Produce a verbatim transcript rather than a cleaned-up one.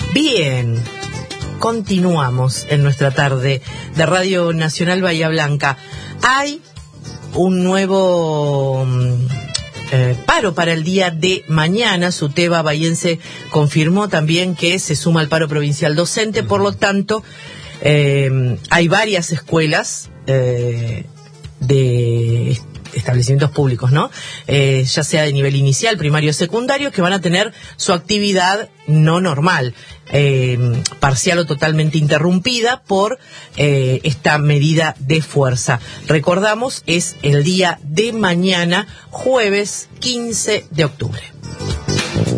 Bien, continuamos en nuestra tarde de Radio Nacional Bahía Blanca. Hay un nuevo eh, paro para el día de mañana. SUTEBA bahiense confirmó también que se suma al paro provincial docente, por lo tanto eh, hay varias escuelas eh, de establecimientos públicos, ¿no? Eh, ya sea de nivel inicial, primario o secundario, que van a tener su actividad no normal, eh, parcial o totalmente interrumpida por eh, esta medida de fuerza. Recordamos, es el día de mañana, jueves quince de octubre.